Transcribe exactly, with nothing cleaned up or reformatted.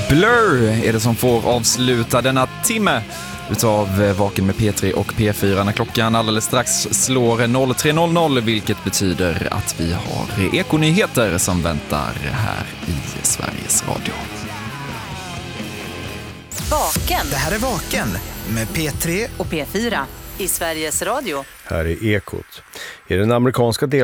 Blur är det som får avsluta denna timme utav Vaken med P tre och P fyra när klockan alldeles strax slår noll tre noll noll, vilket betyder att vi har ekonyheter som väntar här i Sveriges Radio. Vaken. Det här är Vaken med P tre och P fyra i Sveriges Radio. Här är Ekot. I den amerikanska del